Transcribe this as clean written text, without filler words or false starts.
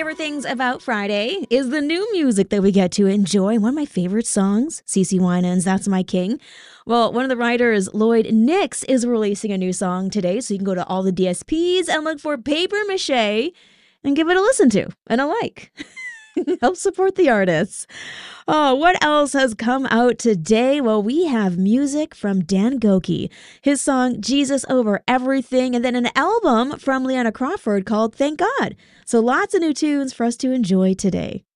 favorite things about Friday is the new music that we get to enjoy. One of my favorite songs, CeCe Winans, That's My King. Well, one of the writers, Lloyd Nix, is releasing a new song today, so you can go to all the DSPs and look for Paper Mache and give it a listen to and a like. Help support the artists. Oh, what else has come out today? Well, we have music from Dan Goki, his song Jesus Over Everything, and then an album from Leanna Crawford called Thank God. So lots of new tunes for us to enjoy today.